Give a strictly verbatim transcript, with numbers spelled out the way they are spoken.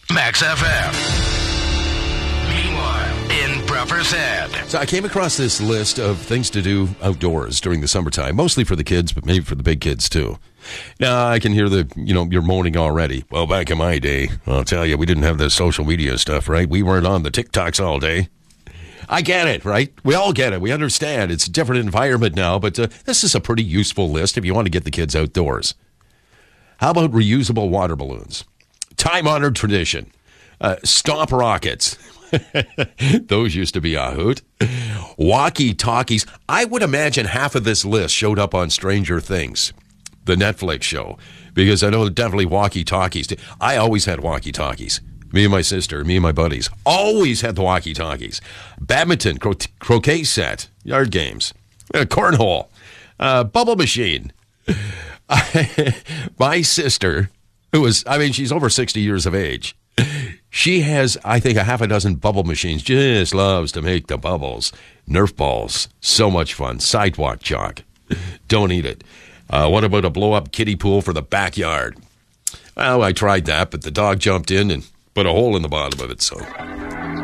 Max F M. Meanwhile, in Prepper's Head. So I came across this list of things to do outdoors during the summertime, mostly for the kids, but maybe for the big kids too. Now, I can hear the, you know, you're moaning already. Well, back in my day, I'll tell you, we didn't have the social media stuff, right? We weren't on the TikToks all day. I get it, right? We all get it. We understand. It's a different environment now, but uh, this is a pretty useful list if you want to get the kids outdoors. How about reusable water balloons? Time-honored tradition. Uh, stomp rockets. Those used to be a hoot. Walkie-talkies. I would imagine half of this list showed up on Stranger Things, the Netflix show, because I know definitely walkie-talkies. I always had walkie-talkies. Me and my sister, me and my buddies, always had the walkie-talkies. Badminton, cro- croquet set, yard games, uh, cornhole, uh, bubble machine. My sister, who was, I mean, she's over sixty years of age. She has, I think, a half a dozen bubble machines. Just loves to make the bubbles. Nerf balls, so much fun. Sidewalk chalk, don't eat it. Uh, what about a blow-up kiddie pool for the backyard? Well, I tried that, but the dog jumped in and put a hole in the bottom of it, so